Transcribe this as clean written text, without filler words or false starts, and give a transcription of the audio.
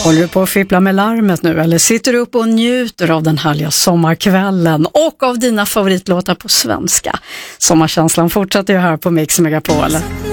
Håller du på att fippla med larmet nu eller sitter du upp och njuter av den härliga sommarkvällen och av dina favoritlåtar på svenska? Sommarkänslan fortsätter ju här på Mix Megapol.